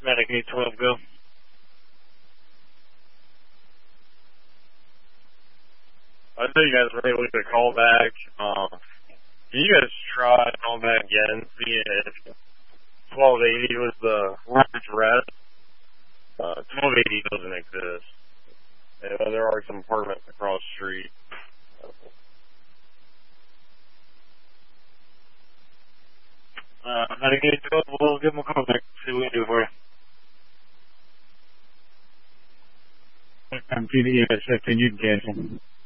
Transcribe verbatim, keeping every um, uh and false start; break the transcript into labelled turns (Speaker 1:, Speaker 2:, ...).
Speaker 1: Medic eight twelve, go. I know you guys were able to call back. Um, can you guys try on that again? See if twelve eighty was the right address. Uh, twelve eighty doesn't exist. Uh, there are some apartments across the street. Uh, Medic eight twelve, we'll give them a call back. See what we can do for you.
Speaker 2: I'm P D S, can you cancel?